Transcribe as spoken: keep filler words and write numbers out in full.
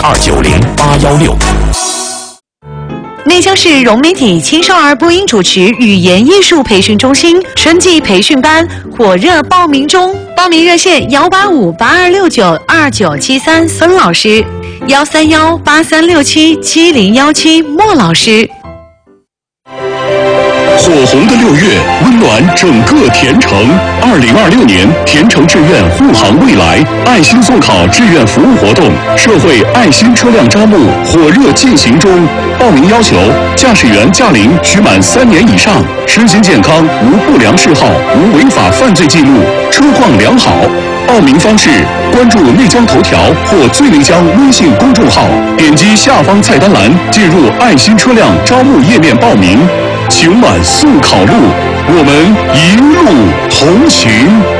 二九零八幺六。 内江市融媒体青少儿播音主持语言艺术培训中心春季培训班火热报名中，报名热线幺八五八二六九二九七三孙老师，幺三幺八三六七七零幺七莫老师。 火红的六月，温暖整个田城。二零二六年田城志愿护航未来爱心送考志愿服务活动，社会爱心车辆招募火热进行中。报名要求：驾驶员驾龄需满三年以上，身心健康，无不良嗜好，无违法犯罪记录，车况良好。报名方式：关注内江头条或最内江微信公众号，点击下方菜单栏，进入爱心车辆招募页面报名。请满速考路，我们一路同行。